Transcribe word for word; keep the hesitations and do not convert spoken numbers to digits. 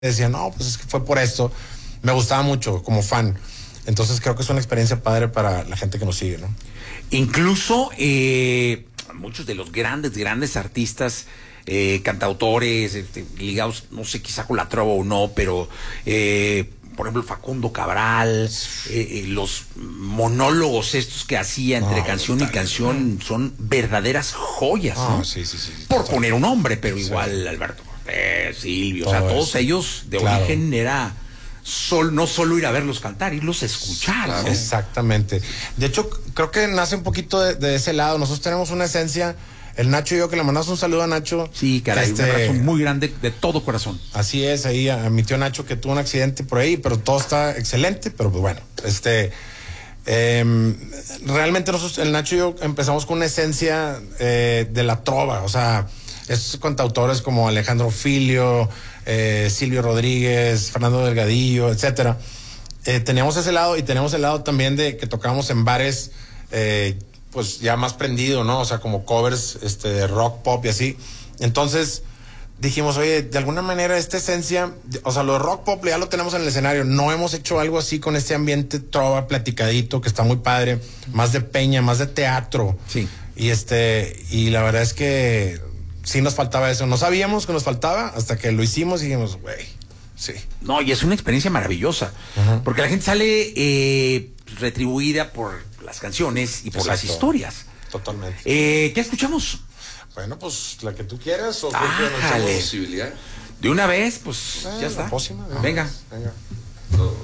decía, no, pues es que fue por esto. Me gustaba mucho como fan. Entonces creo que es una experiencia padre para la gente que nos sigue, ¿no? Incluso eh, muchos de los grandes, grandes artistas, eh, cantautores, este, ligados, no sé, quizá con la trova o no, pero eh, por ejemplo Facundo Cabral, eh, eh, los monólogos estos que hacía entre no, canción y canción son verdaderas joyas, ¿no? No, sí, sí, sí, sí, por total. poner un nombre, pero Sí. igual Alberto Cortés, Silvio, Todo o sea, todos eso. ellos de Claro. origen era sol, no solo ir a verlos cantar, irlos a escuchar, Claro. ¿no? Exactamente. De hecho, creo que nace un poquito de, de ese lado. Nosotros tenemos una esencia, el Nacho y yo, que le mandamos un saludo a Nacho. Sí, caray, este, un abrazo muy grande de todo corazón. Así es, ahí a, a mi tío Nacho, que tuvo un accidente por ahí, pero todo está excelente, pero pues bueno, este... Eh, realmente nosotros, el Nacho y yo, empezamos con una esencia eh, de la trova, o sea, estos cantautores como Alejandro Filio, eh, Silvio Rodríguez, Fernando Delgadillo, etcétera. Eh, teníamos ese lado y tenemos el lado también de que tocábamos en bares, eh, pues ya más prendido, ¿no? O sea, como covers este, de rock, pop y así. Entonces dijimos, oye, de alguna manera esta esencia, o sea, lo de rock pop ya lo tenemos en el escenario, no hemos hecho algo así con este ambiente trova platicadito, que está muy padre, más de peña, más de teatro. Sí. Y este, y la verdad es que sí nos faltaba eso, no sabíamos que nos faltaba hasta que lo hicimos y dijimos, güey, sí. No, y es una experiencia maravillosa, Ajá. porque la gente sale eh, retribuida por las canciones y por Exacto. las historias. Totalmente. Eh, ¿Qué escuchamos? Bueno, pues la que tú quieras o Ájale. que Posibilidad. De una vez, pues Eh, ya la está. pócima, Venga. Venga.